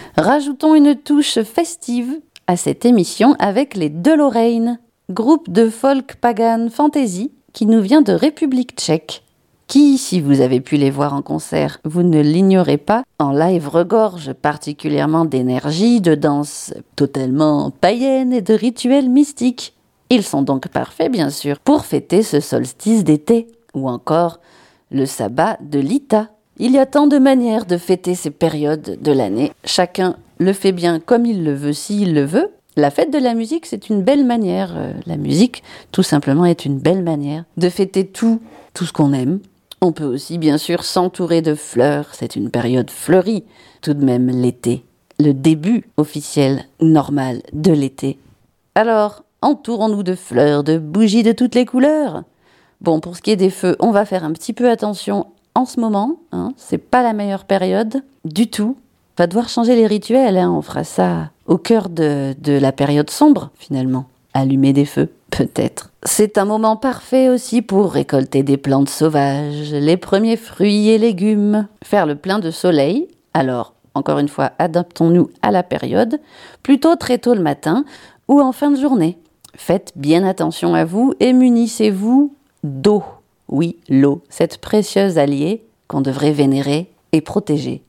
Rajoutons une touche festive à cette émission avec les DeLorean, groupe de folk pagan fantasy qui nous vient de République tchèque, qui, si vous avez pu les voir en concert, vous ne l'ignorez pas, en live regorge particulièrement d'énergie, de danse totalement païenne et de rituels mystiques. Ils sont donc parfaits, bien sûr, pour fêter ce solstice d'été, ou encore le sabbat de l'Ita. Il y a tant de manières de fêter ces périodes de l'année. Chacun le fait bien comme il le veut, s'il le veut. La fête de la musique, c'est une belle manière. La musique, tout simplement, est une belle manière de fêter tout ce qu'on aime. On peut aussi, bien sûr, s'entourer de fleurs. C'est une période fleurie. Tout de même, l'été. Le début officiel, normal, de l'été. Alors, entourons-nous de fleurs, de bougies de toutes les couleurs. Bon, pour ce qui est des feux, on va faire un petit peu attention en ce moment. C'est pas la meilleure période du tout. On va devoir changer les rituels. On fera ça au cœur de la période sombre, finalement. Allumer des feux, peut-être. C'est un moment parfait aussi pour récolter des plantes sauvages, les premiers fruits et légumes, faire le plein de soleil. Alors, encore une fois, adaptons-nous à la période, plutôt très tôt le matin ou en fin de journée. Faites bien attention à vous et munissez-vous d'eau. Oui, l'eau, cette précieuse alliée qu'on devrait vénérer et protéger.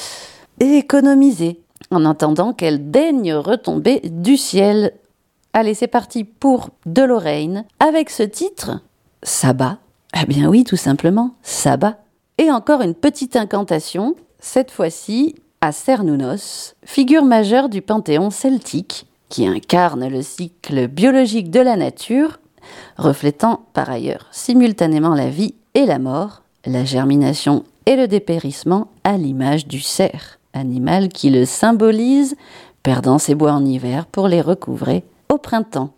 Et économiser, en attendant qu'elle daigne retomber du ciel. Allez, c'est parti pour DeLorean, avec ce titre, Sabbat. Eh bien oui, tout simplement, Sabbat. Et encore une petite incantation, cette fois-ci à Cernunnos, figure majeure du panthéon celtique, qui incarne le cycle biologique de la nature, reflétant par ailleurs simultanément la vie et la mort, la germination et le dépérissement à l'image du cerf, animal qui le symbolise, perdant ses bois en hiver pour les recouvrer au printemps.